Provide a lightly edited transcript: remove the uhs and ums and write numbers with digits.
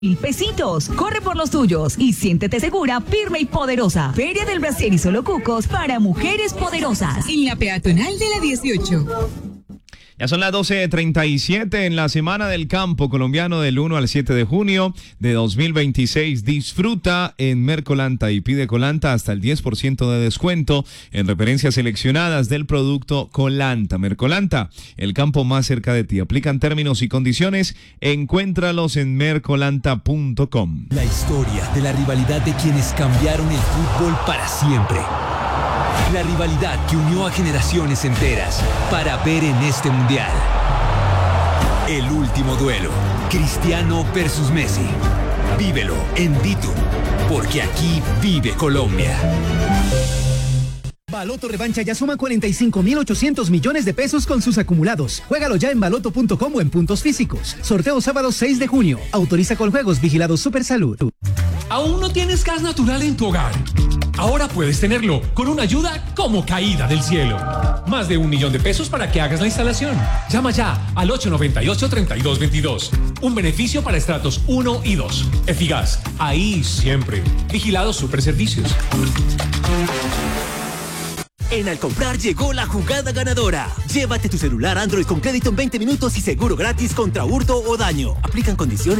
Pesitos. Corre por los tuyos y siéntete segura, firme y poderosa. Feria del Brasier y Solo Cucos para mujeres poderosas. En la peatonal de la 18. Ya son las 12:37 en la Semana del Campo Colombiano del 1 al 7 de junio de 2026. Disfruta en Mercolanta y pide Colanta hasta el 10% de descuento en referencias seleccionadas del producto Colanta. Mercolanta, el campo más cerca de ti. Aplican términos y condiciones. Encuéntralos en mercolanta.com. La historia de la rivalidad de quienes cambiaron el fútbol para siempre. La rivalidad que unió a generaciones enteras para ver en este mundial. El último duelo. Cristiano versus Messi. Vívelo en Ditum, porque aquí vive Colombia. Baloto Revancha ya suma 45.800 millones de pesos con sus acumulados. Juégalo ya en baloto.com o en puntos físicos. Sorteo sábado 6 de junio. Autoriza con juegos vigilados Supersalud. ¿Aún no tienes gas natural en tu hogar? Ahora puedes tenerlo con una ayuda como caída del cielo. Más de 1 millón de pesos para que hagas la instalación. Llama ya al 898-3222. Un beneficio para estratos 1 y 2. Efigas, ahí siempre. Vigilados Superservicios. En Al Comprar llegó la jugada ganadora. Llévate tu celular Android con crédito en 20 minutos y seguro gratis contra hurto o daño. Aplican condiciones.